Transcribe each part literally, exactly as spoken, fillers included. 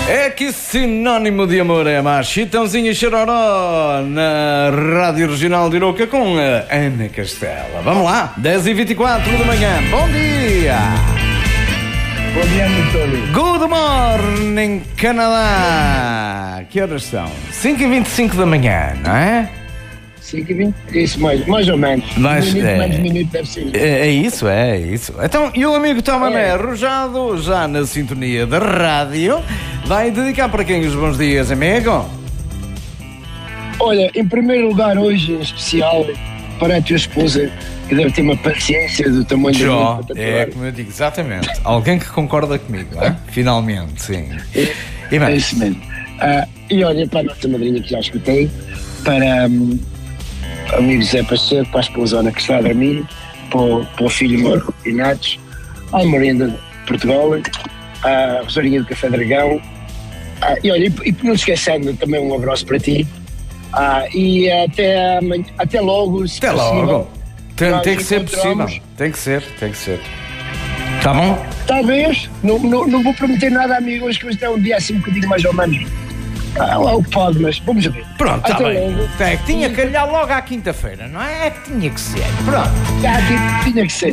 É que sinónimo de amor é mais Chitãozinho e Chororó na Rádio Regional de Iroca com a Ana Castela. Vamos lá, dez e vinte e quatro da manhã. Bom dia! Bom dia, António. Good morning, Canadá. Que horas são? cinco e vinte e cinco da manhã, não é? cinco e vinte, isso mais, mais ou menos. Mas, minuto, é, menos minuto deve ser. É, é isso, é isso. Então, e o amigo Tomané É. Arrojado, já na sintonia da rádio, vai dedicar para quem os bons dias, amigo? Olha, em primeiro lugar, hoje em especial, para a tua esposa, que deve ter uma paciência do tamanho do Jó, mundo para é tatuar. como eu digo, exatamente. Alguém que concorda comigo, é? Finalmente, sim. É, E é mais? isso mesmo. Ah, e olha, para a nossa madrinha que já escutei, para hum, o amigo Zé Pacheco, para a esposa Ana que está a dormir, para o, para o filho Mauro Pinatos, à Merenda de Portugal, à Rosarinha do Café Dragão, ah, e olha, e, e não esquecendo também um abraço para ti, ah, e até, amanhã- até logo, se Até possível. logo. Tem, Nós tem que ser encontramos. possível. Tem que ser, tem que ser. Tá bom? Talvez, não, não, não vou prometer nada, amigos, que hoje é um dia assim um bocadinho mais ou menos ah, lá o que pode, mas vamos ver. Pronto, tá Até bem. logo. É que tinha que calhar logo à quinta-feira, não é? É que tinha que ser. Pronto. Ah, tinha- tinha que ser.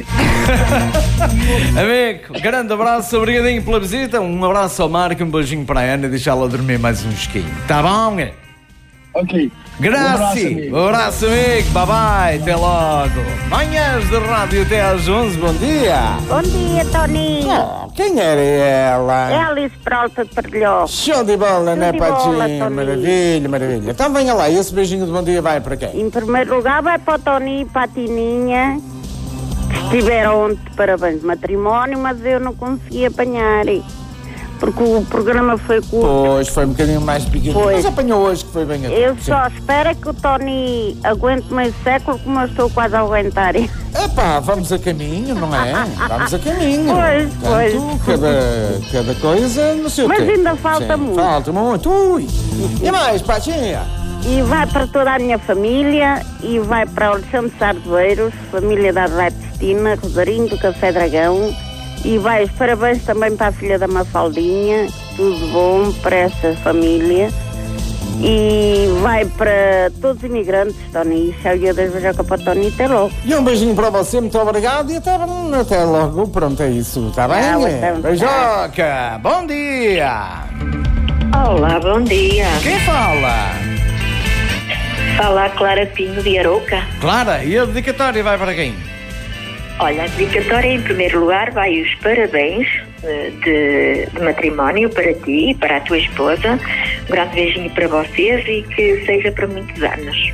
Amigo, grande abraço, obrigadinho pela visita. Um abraço ao Marco, um beijinho para a Ana e deixá-la dormir mais um esquinho. Tá bom? Ok. Graças, Um abraço, amigo. um abraço, amigo. Bye bye, até logo. Manhãs de rádio até às onze, bom dia. Bom dia, Toninho. Oh, quem era ela? É a Alice Peralta de Perlhó. Show de bola, né, de bola, Patinho? Toninho. Maravilha, maravilha. Então venha lá, esse beijinho de bom dia vai para quem? Em primeiro lugar vai para o Toninho e para a Tininha, que estiveram ontem de parabéns de matrimónio, mas eu não consegui apanhar, porque o programa foi curto. Pois, foi um bocadinho mais pequeno. Foi. Mas apanhou hoje que foi bem a Eu tempo, só espero que o Tony aguente meio século, como eu estou quase a aguentar. sim. Epá, vamos a caminho, não é? Vamos a caminho. Pois, Portanto, cada, cada coisa no seu Mas tempo. ainda falta Sim, muito. Falta muito. Ui. E mais, Patinha? E vai para toda a minha família, e vai para o Alexandre Sardoveiros, família da Cristina, Rosarinho do Café Dragão, e vai os parabéns também para a filha da Mafaldinha, tudo bom para essa família, e vai para todos os imigrantes, Tony, e eu desejo para o Tony, até logo. E um beijinho para você, muito obrigado e até, até logo. Pronto, é isso, está bem? Ah, então, tá. Beijoca, bom dia. Olá, bom dia. Quem fala? Fala a Clara Pinho de Aroca. Clara, e a dedicatória vai para quem? Olha, a dedicatória em primeiro lugar vai os parabéns eh, de, de matrimónio para ti e para a tua esposa. Um grande beijinho para vocês e que seja para muitos anos.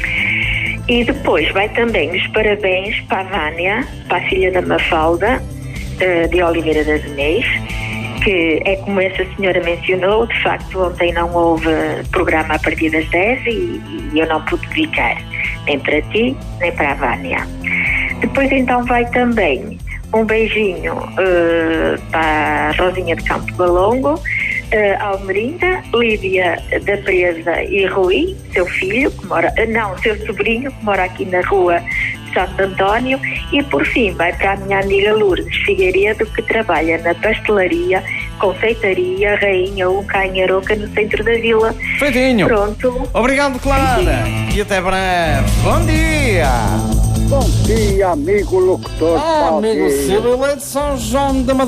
E depois vai também os parabéns para a Vânia, para a filha da Mafalda, eh, de Oliveira das Inês, que é como essa senhora mencionou, de facto ontem não houve programa a partir das dez e, e eu não pude dedicar, nem para ti, nem para a Vânia. Depois então vai também um beijinho uh, para a Rosinha de Campo Balongo, uh, Almerinda, Lídia da Presa e Rui, seu filho, que mora, uh, não, seu sobrinho, que mora aqui na rua Santo António, e por fim vai para a minha amiga Lourdes Figueiredo, que trabalha na pastelaria, confeitaria Rainha Uca em Aroca, no centro da vila. Feitinho. Pronto. Obrigado, Clara. E até breve. Bom dia. Bom dia, amigo locutor. Ah, amigo Paulo. Silvio Leite de São João da Madeira.